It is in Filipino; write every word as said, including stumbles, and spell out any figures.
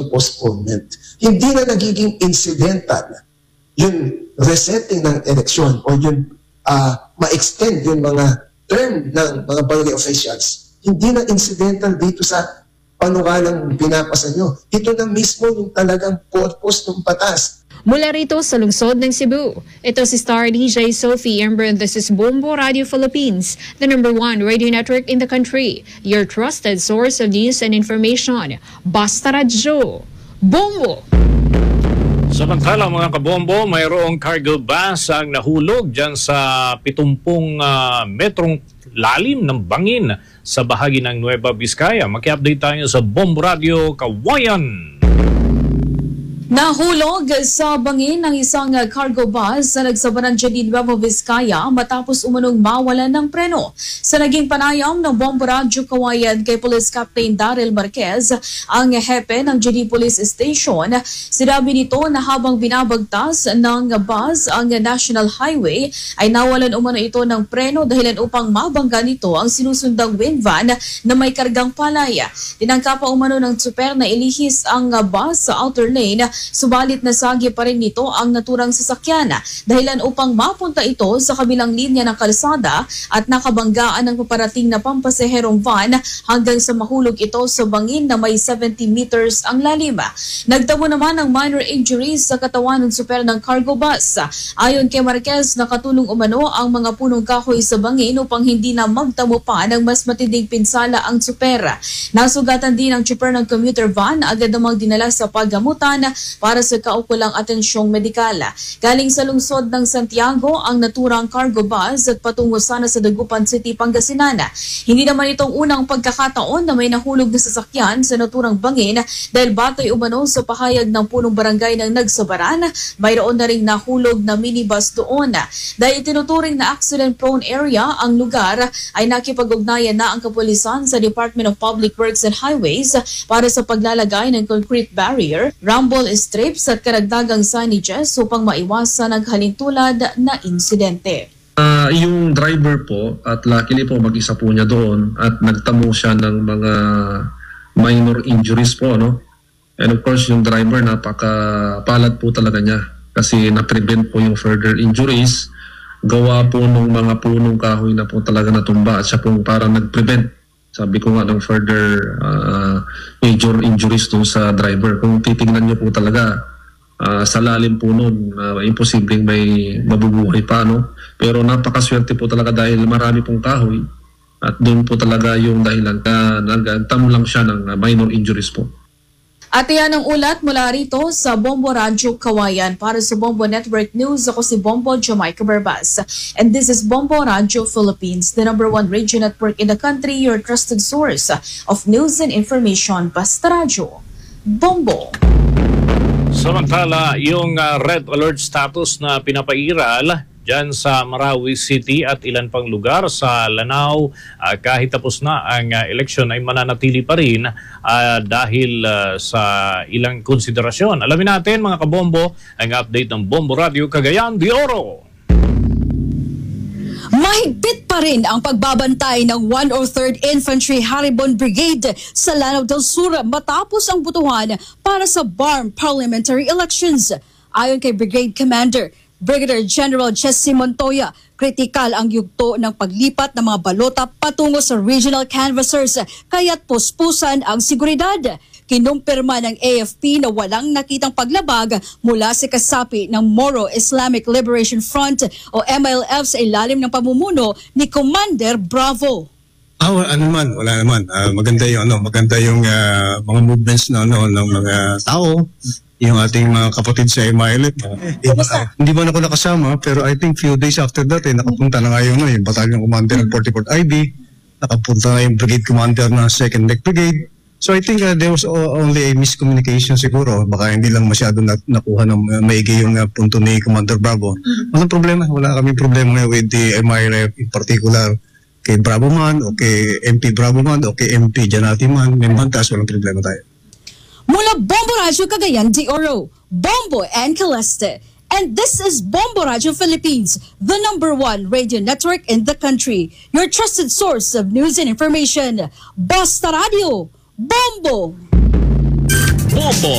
postponement. Hindi na nagiging incidental yung resetting ng eleksyon o yung uh, ma-extend yung mga term ng mga barangay officials. Hindi na incidental dito sa panukalang pinapasa nyo. Ito na mismo yung talagang purpose ng batas. Mula rito sa lungsod ng Cebu, ito si Star D J Sophie Amber, and this is Bombo Radio Philippines, the number one radio network in the country. Your trusted source of news and information. Basta Radyo. Bombo! Samantala mga kabombo, mayroong cargo bus ang nahulog dyan sa pitumpung uh, metrong lalim ng bangin sa bahagi ng Nueva Vizcaya. Maki-update tayo sa Bombo Radio Kawayan. Nahulog sa bangin ng isang cargo bus sa nagsabaran dyan din Nueva Vizcaya matapos umunong mawalan ng preno. Sa naging panayam ng Bombo Radio Kawayan kay Police Captain Daryl Marquez, ang hepe ng G D Police Station, sinabi nito na habang binabagtas ng bus ang National Highway ay nawalan umano ito ng preno dahilan upang mabangga nito ang sinusundang wind van na may kargang palay. Tinangka pa umano ng tsuper na ilihis ang bus sa outer lane, subalit nasagi pa rin nito ang naturang sasakyan dahilan upang mapunta ito sa kabilang linya ng kalsada at nakabanggaan ng paparating na pampasaherong van hanggang sa mahulog ito sa bangin na may seventy meters ang lalim. Nagtamo naman ng minor injuries sa katawan ng super ng cargo bus. Ayon kay Marquez, nakatulong umano ang mga punong kahoy sa bangin upang hindi na magtamo pa ng mas matinding pinsala ang super. Nasugatan din ang chopper ng commuter van, agad namang dinala sa paggamutan para sa kaukulang atensyong medikal. Galing sa lungsod ng Santiago ang naturang cargo bus at patungo sana sa Dagupan City, Pangasinan. Hindi naman itong unang pagkakataon na may nahulog na sasakyan sa naturang bangin dahil batay umano sa pahayag ng punong barangay ng Nagsabaran, mayroon na ring nahulog na minibus doon. Dahil tinuturing na accident-prone area ang lugar, ay nakipag-ugnayan na ang kapulisan sa Department of Public Works and Highways para sa paglalagay ng concrete barrier, rumble strips at karagdagang signages upang maiwasan ang halintulad na insidente. Uh, yung driver po, at luckily po mag-isa po niya doon at nagtamo siya ng mga minor injuries po, no? And of course yung driver napakapalad po talaga niya kasi na-prevent po yung further injuries gawa po ng mga punong kahoy na po talaga natumba at siya po parang nag-prevent, sabi ko nga, ng further uh, major injuries dun sa driver. Kung titingnan niyo po talaga, uh, sa lalim po nun, uh, imposibleng may mabubuhay pa, no? Pero napakaswerte po talaga dahil marami pong kahoy at doon po talaga yung dahilan na nagtamo lang siya ng uh, minor injuries po. At yan ang ulat mula rito sa Bombo Radio Kawayan. Para sa Bombo Network News, ako si Bombo Jamaica Barbas. And this is Bombo Radio Philippines, the number one radio network in the country, your trusted source of news and information. Basta Radio. Bombo. Samantala, yung uh, red alert status na pinapairal dyan sa Marawi City at ilan pang lugar sa Lanao, uh, kahit tapos na ang uh, eleksyon ay mananatili pa rin uh, dahil uh, sa ilang konsiderasyon. Alamin natin mga kabombo ang update ng Bombo Radio Cagayan de Oro. Mahigpit pa rin ang pagbabantay ng one oh third Infantry Haribon Brigade sa Lanao del Sur matapos ang botohan para sa B A R M parliamentary elections. Ayon kay Brigade Commander Brigadier General Jesse Montoya, kritikal ang yugto ng paglipat ng mga balota patungo sa regional canvassers kaya't puspusan ang seguridad. Kinumpirma ng A F P na walang nakitang paglabag mula sa kasapi ng Moro Islamic Liberation Front o M L F sa ilalim ng pamumuno ni Commander Bravo. Ah, oh, ano naman, wala naman. Uh, maganda yung ano, maganda yung uh, mga movements na ano ng mga tao. Yung ating mga kapatid sa M I L F. Uh, uh, hindi man ako nakasama, pero I think few days after that, eh, nakapunta na nga yung, no, yung Battalion Commander ng forty-fourth I B, nakapunta na yung Brigade Commander ng second Deck Brigade. So I think uh, there was only a miscommunication siguro. Baka hindi lang masyado na, nakuha ng uh, maigi yung uh, punto ni Commander Bravo. Walang problema. Wala kaming problema with the M I L F in particular. Kay Bravo man, o kay M P Bravo man, o kay M P Janati man, may mantas, walang problema tayo. Mula Bombo Radio Cagayan de Oro, Bombo and Caleste. And this is Bombo Radio Philippines, the number one radio network in the country. Your trusted source of news and information. Basta Radio. Bombo! Bombo!